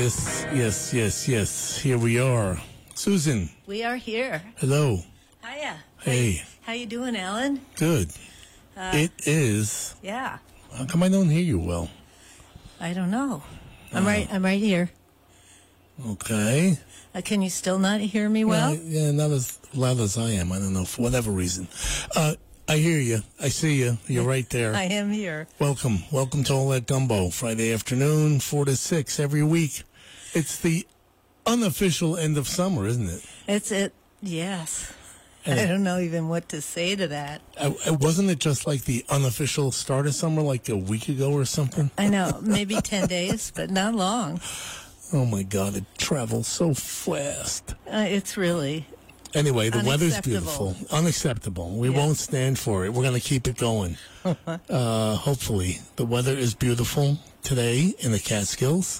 Yes. Here we are. Susan. We are here. Hello. Hiya. Hey. How you doing, Alan? Good. It is. Yeah. How come I don't hear you well? I don't know. I'm right here. Okay. Can you still not hear me well? Yeah, not as loud as I am. I don't know, for whatever reason. I hear you. I see you. You're right there. I am here. Welcome to All That Gumbo. Friday afternoon, 4 to 6 every week. It's the unofficial end of summer, isn't it? It's it. Yes. I don't know even what to say to that. Wasn't it just like the unofficial start of summer, like a week ago or something? I know. Maybe 10 days, but not long. Oh, my God. It travels so fast. It's really... Anyway, the weather's beautiful. Unacceptable. We won't stand for it. We're going to keep it going. Hopefully. The weather is beautiful today in the Catskills.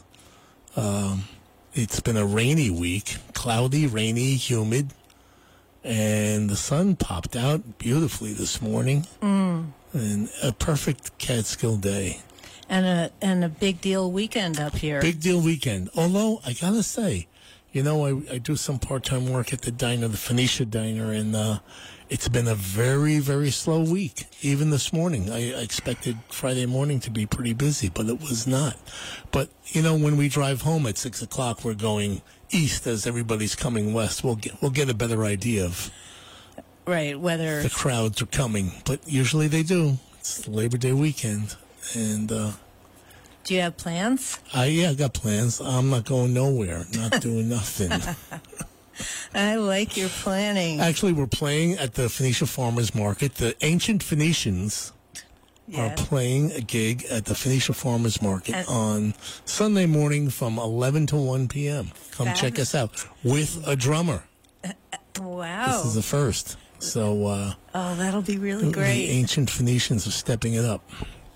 It's been a rainy week. Cloudy, rainy, humid. And the sun popped out beautifully this morning. And a perfect Catskill day. And a big deal weekend up here. Big deal weekend. Although, I got to say... You know, I do some part-time work at the diner, the Phoenicia Diner, and it's been a very, very slow week. Even this morning, I expected Friday morning to be pretty busy, but it was not. But, you know, when we drive home at 6 o'clock, we're going east as everybody's coming west. We'll get a better idea of whether the crowds are coming. But usually they do. It's Labor Day weekend, and... Do you have plans? I got plans. I'm not going nowhere. Not doing nothing. I like your planning. Actually, we're playing at the Phoenicia Farmers Market. The Ancient Phoenicians are playing a gig at the Phoenicia Farmers Market on Sunday morning from 11 to 1 p.m. Come check us out with a drummer. Wow. This is the first. So, that'll be really great. The Ancient Phoenicians are stepping it up.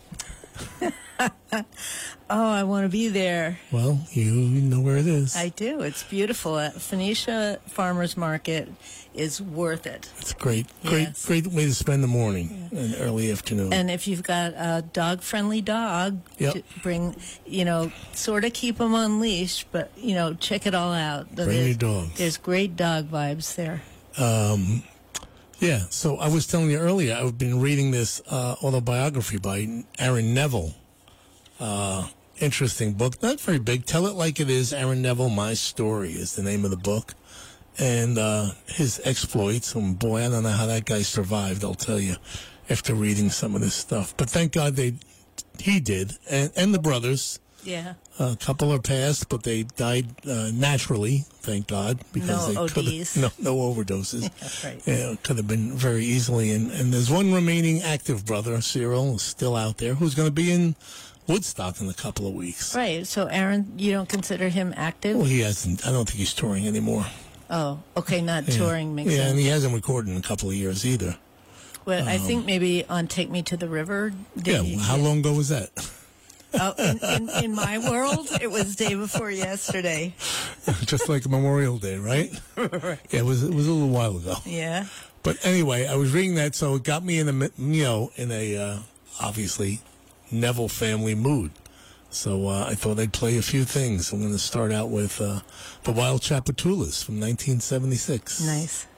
I want to be there. Well, you know where it is. I do. It's beautiful. Phoenicia Farmers Market is worth it. It's great way to spend the morning and early afternoon. And if you've got a dog-friendly dog, to bring, sort of keep them on leash, but, check it all out. Bring your dogs. There's great dog vibes there. Yeah, so I was telling you earlier, I've been reading this autobiography by Aaron Neville. Interesting book, not very big. Tell It Like It Is, Aaron Neville, My Story is the name of the book. And his exploits, and boy, I don't know how that guy survived, I'll tell you, after reading some of this stuff. But thank God he did, and the brothers. Yeah. A couple are passed, but they died naturally, thank God, because no ODs. No overdoses. That's right. Yeah, it could have been very easily. And there's one remaining active brother, Cyril, still out there, who's going to be in Woodstock in a couple of weeks. Right. So, Aaron, you don't consider him active? Well, he hasn't. I don't think he's touring anymore. Oh, okay. Not touring makes sense. Yeah, and he hasn't recorded in a couple of years either. Well, I think maybe on Take Me to the River. How long ago was that? In my world, it was day before yesterday. Just like Memorial Day, right? Right. Yeah, it was a little while ago. Yeah. But anyway, I was reading that, so it got me in a obviously Neville family mood. So I thought I'd play a few things. I'm going to start out with the Wild Tchoupitoulas from 1976. Nice.